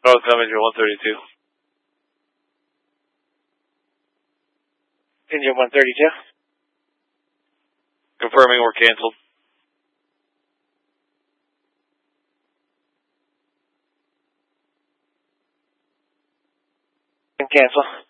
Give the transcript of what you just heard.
Northcom engine 132. Engine 132. Confirming we're canceled. Cancel.